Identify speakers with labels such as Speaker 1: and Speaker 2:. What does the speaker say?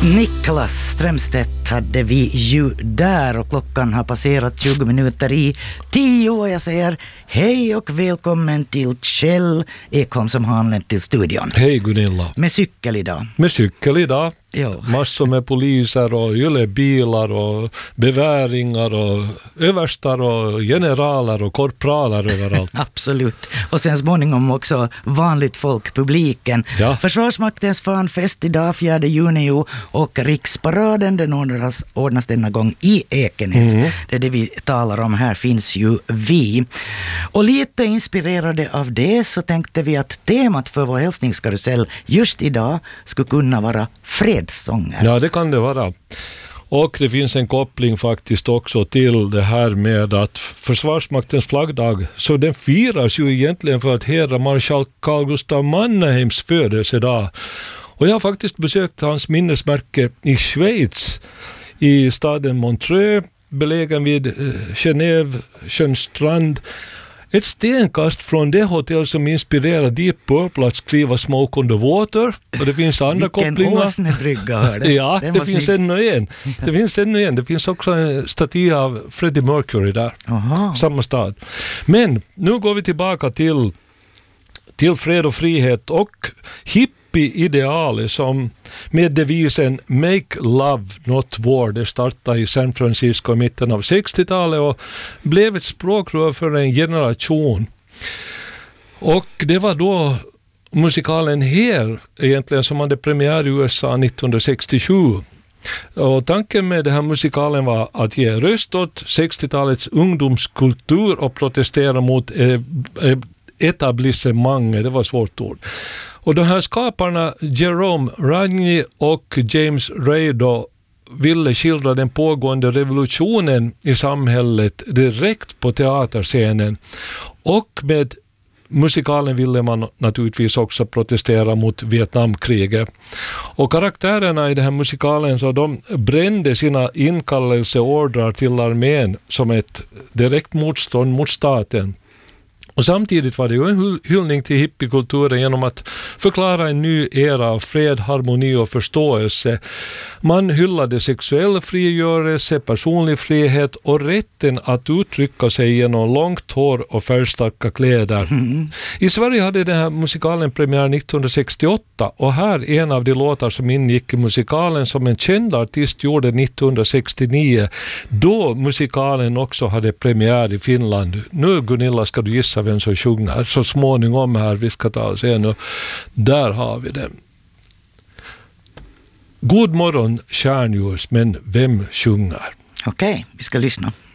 Speaker 1: Niklas Strömstedt hade vi ju där och klockan har passerat 20 minuter i 10 och jag säger hej och välkommen till Kjell Ekholm som har anlänt till studion.
Speaker 2: Hej Gunilla.
Speaker 1: Med cykel idag.
Speaker 2: Med cykel idag.
Speaker 1: Jo.
Speaker 2: Massor med poliser och bilar och beväringar och överstar och generaler och korpraler överallt.
Speaker 1: Absolut. Och sen småningom också vanligt folk, publiken.
Speaker 2: Ja.
Speaker 1: Försvarsmaktens fanfest idag 4 juni och riksparaden den ordnas denna gång i Ekenäs. Det är det vi talar om. Här finns ju vi. Och lite inspirerade av det så tänkte vi att temat för vår hälsningskarusell just idag skulle kunna vara fredssånger.
Speaker 2: Ja, det kan det vara. Och det finns en koppling faktiskt också till det här med att Försvarsmaktens flaggdag, så den firas ju egentligen för att hedra marskalk Carl Gustaf Mannerheims födelsedag. Och jag har faktiskt besökt hans minnesmärke i Schweiz, i staden Montreux, belägen vid Genève strand. Ett stenkast från det hotell som inspirerar Deep Purple att skriva Smoke on the Water. Och det finns andra kopplingar.
Speaker 1: Vilken åsnebrygga hörde.
Speaker 2: Ja, det finns ännu en. Det finns också en staty av Freddie Mercury där.
Speaker 1: Aha.
Speaker 2: Samma stad. Men nu går vi tillbaka till fred och frihet och hippie-idealet som med devisen Make Love Not War. Det startade i San Francisco i mitten av 60-talet och blev ett språkrör för en generation. Och det var då musikalen Hair egentligen som hade premiär i USA 1967. Och tanken med den här musikalen var att ge röst åt 60-talets ungdomskultur och protestera mot etablissemanget. Det var ett svårt ord. Och de här skaparna Jerome Ragni och James Ray då ville skildra den pågående revolutionen i samhället direkt på teaterscenen. Och med musikalen ville man naturligtvis också protestera mot Vietnamkriget. Och karaktärerna i den här musikalen så de brände sina inkallelseordrar till armén som ett direkt motstånd mot staten. Och samtidigt var det ju en hyllning till hippiekulturen genom att förklara en ny era av fred, harmoni och förståelse. Man hyllade sexuell frigörelse, personlig frihet och rätten att uttrycka sig genom långt hår och färgstarka kläder. I Sverige hade den här musikalen premiär 1968 och här en av de låtar som ingick i musikalen som en känd artist gjorde 1969 då musikalen också hade premiär i Finland. Nu Gunilla ska du gissa vem som sjunger så småningom här, vi ska ta oss igen och där har vi den. God morgon stjärnljus, men vem sjunger?
Speaker 1: Okej, vi ska lyssna.